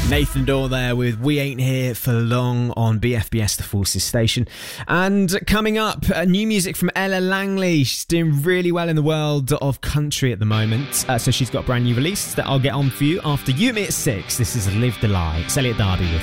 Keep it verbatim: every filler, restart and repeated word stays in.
Nathan Dawe there with We Ain't Here for Long on B F B S The Forces station. And coming up, uh, new music from Ella Langley. She's doing really well in the world of country at the moment. Uh, so she's got a brand new release that I'll get on for you after You Me at six. This is Live the Lie. It's Elliot Darby with